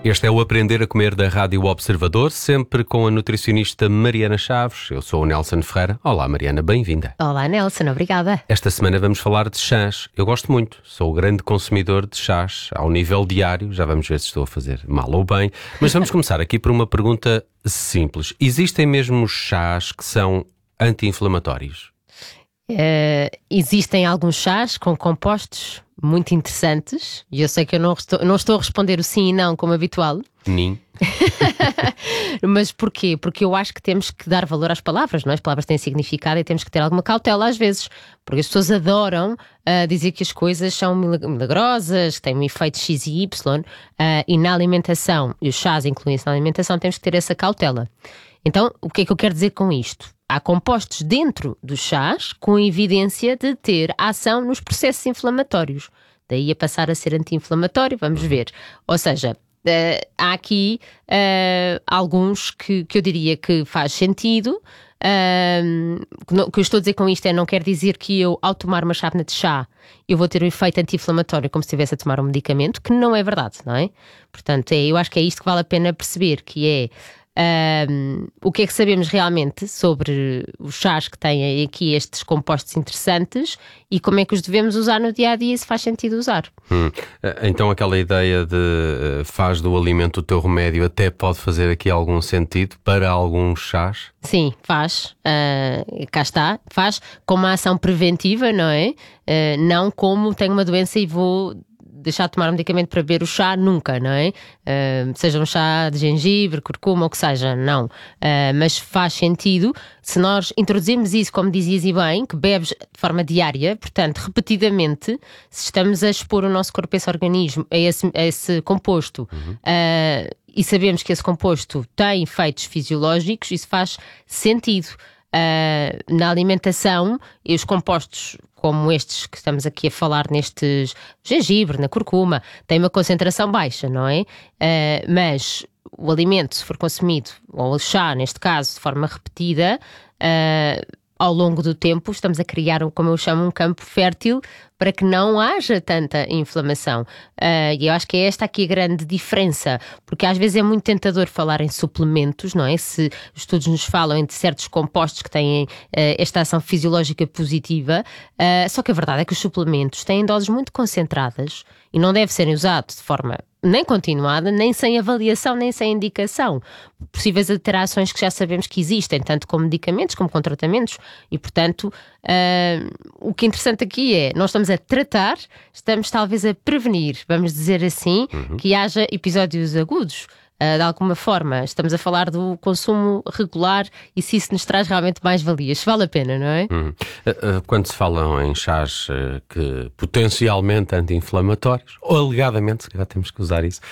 Este é o Aprender a Comer da Rádio Observador, sempre com a nutricionista Mariana Chaves. Eu sou o Nelson Ferreira. Olá, Mariana, bem-vinda. Olá, Nelson, obrigada. Esta semana vamos falar de chás. Eu gosto muito, sou o grande consumidor de chás ao nível diário. Já vamos ver se estou a fazer mal ou bem. Mas vamos começar aqui por uma pergunta simples. Existem mesmo chás que são anti-inflamatórios? Existem alguns chás com compostos muito interessantes e eu sei que eu não estou a responder o sim e não como habitual. Nem. Mas porquê? Porque eu acho que temos que dar valor às palavras, não é? As palavras têm significado e temos que ter alguma cautela às vezes, porque as pessoas adoram dizer que as coisas são milagrosas, que têm um efeito X e Y, e na alimentação, e os chás incluem-se na alimentação, temos que ter essa cautela. Então, o que é que eu quero dizer com isto? Há compostos dentro dos chás com evidência de ter ação nos processos inflamatórios. Daí a passar a ser anti-inflamatório, vamos ver. Ou seja, há aqui alguns que eu diria que faz sentido. O que eu estou a dizer com isto não quer dizer que eu, ao tomar uma chávena de chá, eu vou ter um efeito anti-inflamatório como se estivesse a tomar um medicamento, que não é verdade, não é? Portanto, eu acho que é isto que vale a pena perceber, que é o que é que sabemos realmente sobre os chás que têm aqui estes compostos interessantes e como é que os devemos usar no dia-a-dia, se faz sentido usar. Então aquela ideia de faz do alimento o teu remédio até pode fazer aqui algum sentido para alguns chás? Sim, faz. Cá está. Faz com uma ação preventiva, não é? Não como tenho uma doença e vou deixar de tomar um medicamento para beber o chá, nunca, não é? Seja um chá de gengibre, curcuma, ou que seja, não. Mas faz sentido, se nós introduzirmos isso, como dizias e bem, que bebes de forma diária, portanto, repetidamente, se estamos a expor o nosso corpo, esse organismo, a esse composto, e sabemos que esse composto tem efeitos fisiológicos, isso faz sentido. Na alimentação, e os compostos como estes que estamos aqui a falar, nestes gengibre, na curcuma, têm uma concentração baixa, não é? Mas o alimento, se for consumido, ou o chá, neste caso, de forma repetida, ao longo do tempo, estamos a criar, como eu chamo, um campo fértil para que não haja tanta inflamação. E eu acho que é esta aqui a grande diferença, porque às vezes é muito tentador falar em suplementos, não é? Se os estudos nos falam de certos compostos que têm esta ação fisiológica positiva, só que a verdade é que os suplementos têm doses muito concentradas e não devem ser usados de forma nem continuada, nem sem avaliação, nem sem indicação. Possíveis alterações que já sabemos que existem, tanto com medicamentos como com tratamentos, e portanto o que é interessante aqui é, nós estamos a tratar, estamos talvez a prevenir, vamos dizer assim, que haja episódios agudos. De alguma forma, estamos a falar do consumo regular e se isso nos traz realmente mais valias, vale a pena, não é? Quando se falam em chás que potencialmente anti-inflamatórios, ou alegadamente, já temos que usar isso,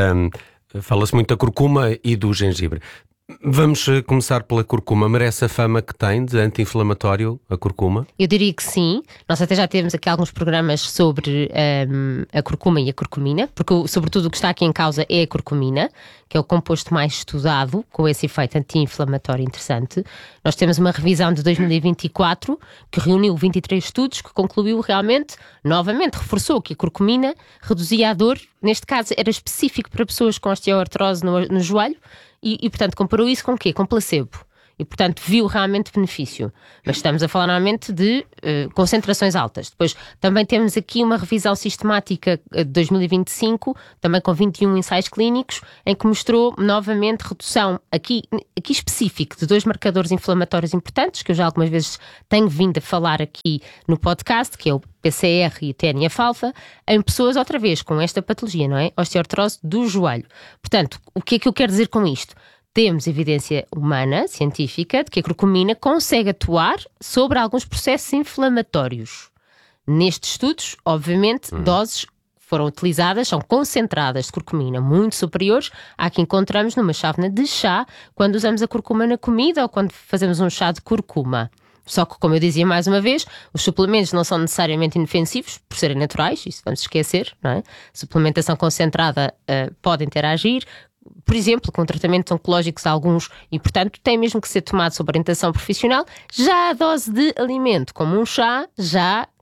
fala-se muito da curcuma e do gengibre. Vamos começar pela curcuma. Merece a fama que tem de anti-inflamatório a curcuma? Eu diria que sim. Nós até já temos aqui alguns programas sobre a curcuma e a curcumina, porque sobretudo o que está aqui em causa é a curcumina, que é o composto mais estudado com esse efeito anti-inflamatório interessante. Nós temos uma revisão de 2024 que reuniu 23 estudos que concluiu realmente, novamente, reforçou que a curcumina reduzia a dor. Neste caso era específico para pessoas com osteoartrose no joelho. E, portanto, comparou isso com o quê? Com placebo. E, portanto, viu realmente benefício. Mas estamos a falar normalmente de concentrações altas. Depois, também temos aqui uma revisão sistemática de 2025, também com 21 ensaios clínicos, em que mostrou novamente redução, aqui específico, de 2 marcadores inflamatórios importantes, que eu já algumas vezes tenho vindo a falar aqui no podcast, que é o PCR e o TNF-alfa, em pessoas, outra vez, com esta patologia, não é? Osteoartrose do joelho. Portanto, o que é que eu quero dizer com isto? Temos evidência humana, científica, de que a curcumina consegue atuar sobre alguns processos inflamatórios. Nestes estudos, obviamente, doses foram utilizadas, são concentradas de curcumina muito superiores à que encontramos numa chávena de chá, quando usamos a curcuma na comida ou quando fazemos um chá de curcuma. Só que, como eu dizia mais uma vez, os suplementos não são necessariamente inofensivos, por serem naturais, isso vamos esquecer, não é? Suplementação concentrada pode interagir, por exemplo, com tratamentos oncológicos alguns, e portanto tem mesmo que ser tomado sob orientação profissional. Já a dose de alimento, como um chá, já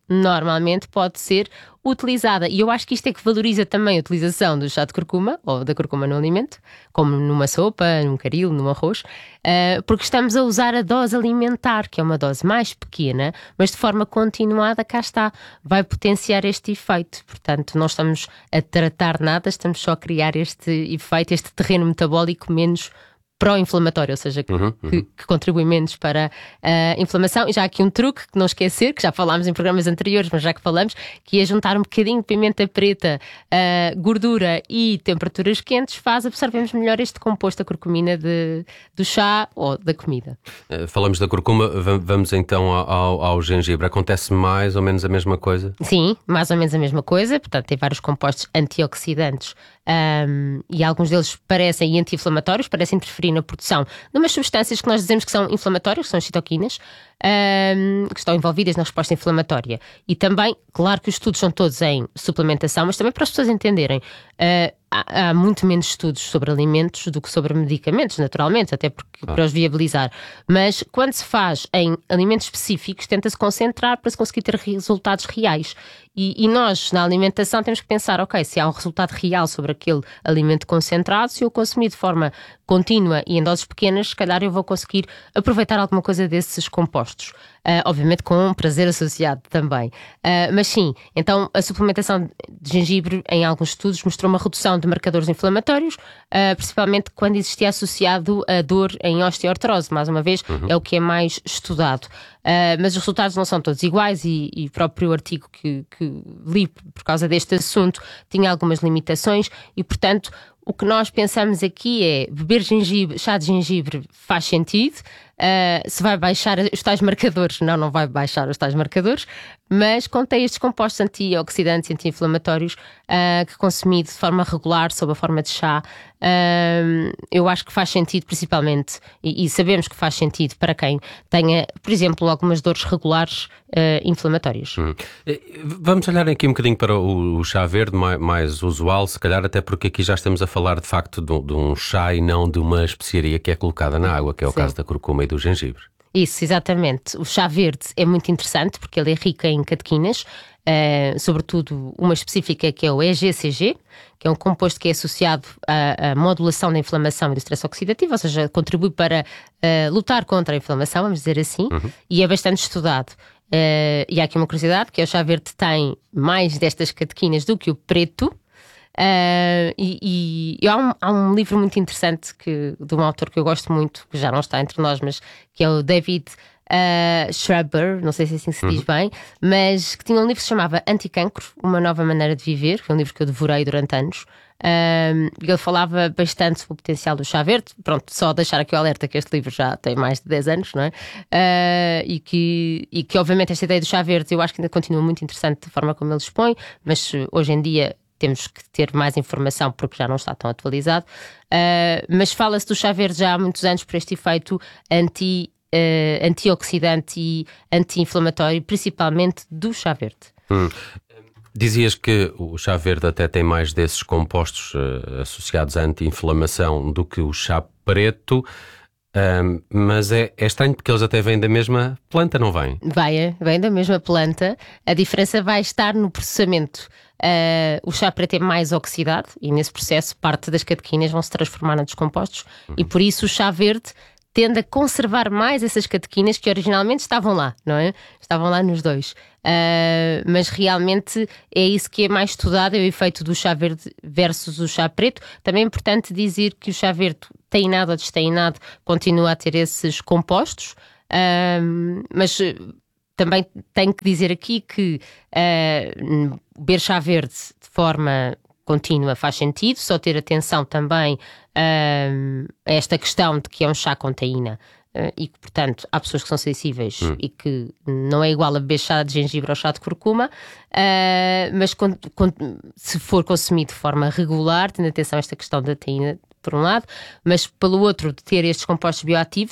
normalmente pode ser utilizada. E eu acho que isto é que valoriza também a utilização do chá de curcuma, ou da curcuma no alimento, como numa sopa, num caril, num arroz, porque estamos a usar a dose alimentar, que é uma dose mais pequena, mas de forma continuada, cá está, vai potenciar este efeito. Portanto, não estamos a tratar nada, estamos só a criar este efeito, este terreno metabólico menos pró-inflamatório, ou seja, que contribui menos para a inflamação. E já há aqui um truque que não esquecer, que já falámos em programas anteriores, mas já que falamos, que é juntar um bocadinho de pimenta preta, gordura e temperaturas quentes, absorvemos melhor este composto, a curcumina do chá ou da comida. Falamos da curcuma, vamos então ao gengibre. Acontece mais ou menos a mesma coisa? Sim, mais ou menos a mesma coisa. Portanto, tem vários compostos antioxidantes e alguns deles parecem anti-inflamatórios, parecem interferir na produção de umas substâncias que nós dizemos que são inflamatórias, que são as citoquinas, que estão envolvidas na resposta inflamatória. E também, claro que os estudos são todos em suplementação, mas também para as pessoas entenderem, há muito menos estudos sobre alimentos do que sobre medicamentos, naturalmente, até porque para os viabilizar. Mas quando se faz em alimentos específicos, tenta-se concentrar para se conseguir ter resultados reais. E nós, na alimentação, temos que pensar, ok, se há um resultado real sobre aquele alimento concentrado, se eu consumir de forma contínua e em doses pequenas, se calhar eu vou conseguir aproveitar alguma coisa desses compostos. Obviamente com um prazer associado também. Mas sim, então a suplementação de gengibre em alguns estudos mostrou uma redução de marcadores inflamatórios, principalmente quando existia associado a dor em osteoartrose, mais uma vez, é o que é mais estudado. Mas os resultados não são todos iguais e o próprio artigo que li por causa deste assunto tinha algumas limitações e, portanto, o que nós pensamos aqui é beber chá de gengibre faz sentido. Se vai baixar os tais marcadores, não vai baixar os tais marcadores, mas contém estes compostos antioxidantes e anti-inflamatórios que consumido de forma regular, sob a forma de chá, eu acho que faz sentido principalmente, e sabemos que faz sentido para quem tenha, por exemplo, algumas dores regulares inflamatórias. Vamos olhar aqui um bocadinho para o chá verde, mais usual, se calhar até porque aqui já estamos a falar de facto de um chá e não de uma especiaria que é colocada na água, que é o caso da curcuma e do gengibre. Isso, exatamente. O chá verde é muito interessante porque ele é rico em catequinas, sobretudo uma específica que é o EGCG, que é um composto que é associado à modulação da inflamação e do estresse oxidativo, ou seja, contribui para lutar contra a inflamação, vamos dizer assim, e é bastante estudado. E há aqui uma curiosidade, que o chá verde tem mais destas catequinas do que o preto. Há um livro muito interessante de um autor que eu gosto muito, que já não está entre nós, mas que é o David Schreiber, não sei se assim se diz bem, mas que tinha um livro que se chamava Anticancro, Uma Nova Maneira de Viver, que foi um livro que eu devorei durante anos. Ele falava bastante sobre o potencial do chá verde. Pronto, só deixar aqui o alerta que este livro já tem mais de 10 anos, não é? E que obviamente esta ideia do chá verde eu acho que ainda continua muito interessante da forma como ele expõe, mas hoje em dia temos que ter mais informação porque já não está tão atualizado. Mas fala-se do chá verde já há muitos anos por este efeito antioxidante e anti-inflamatório, principalmente do chá verde. Dizias que o chá verde até tem mais desses compostos associados à anti-inflamação do que o chá preto. Mas é estranho porque eles até vêm da mesma planta, não vêm? Vem da mesma planta. A diferença vai estar no processamento. O chá preto é mais oxidado e nesse processo parte das catequinas vão se transformar nos compostos e por isso o chá verde tende a conservar mais essas catequinas que originalmente estavam lá, não é? Estavam lá nos dois. Mas realmente é isso que é mais estudado, é o efeito do chá verde versus o chá preto. Também é importante dizer que o chá verde, tainado ou destainado, continua a ter esses compostos, mas também tenho que dizer aqui que beber chá verde de forma contínua faz sentido, só ter atenção também a esta questão de que é um chá com taína e que, portanto, há pessoas que são sensíveis e que não é igual a beber chá de gengibre ou chá de curcuma, mas se for consumido de forma regular, tendo atenção a esta questão da taína, por um lado, mas pelo outro, de ter estes compostos bioativos,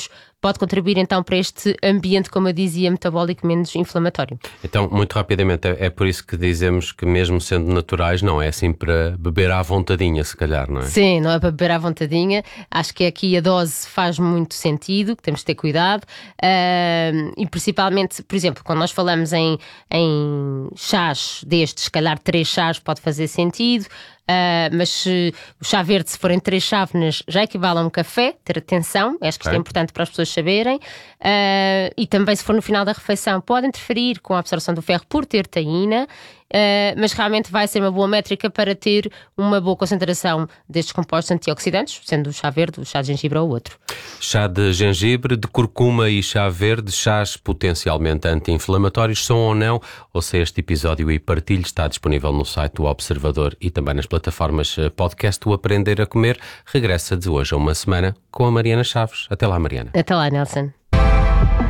pode contribuir então para este ambiente, como eu dizia, metabólico menos inflamatório. Então, muito rapidamente, é por isso que dizemos que mesmo sendo naturais, não é assim para beber à vontadinha, se calhar, não é? Sim, não é para beber à vontadinha. Acho que aqui a dose faz muito sentido, que temos de ter cuidado. E principalmente, por exemplo, quando nós falamos em chás destes, se calhar 3 chás pode fazer sentido. Mas se o chá verde, se forem 3 chávenas, já equivale a um café. Ter atenção, acho que isto é importante para as pessoas saberem. E também, se for no final da refeição, pode interferir com a absorção do ferro por ter taína, mas realmente vai ser uma boa métrica para ter uma boa concentração destes compostos antioxidantes, sendo o chá verde, o chá de gengibre ou outro. Chá de gengibre, de curcuma e chá verde, chás potencialmente anti-inflamatórios, são ou não? Ouça este episódio e partilhe, está disponível no site do Observador e também nas plataformas podcast. O Aprender a Comer regressa de hoje a uma semana com a Mariana Chaves. Até lá, Mariana. Até lá, Nelson.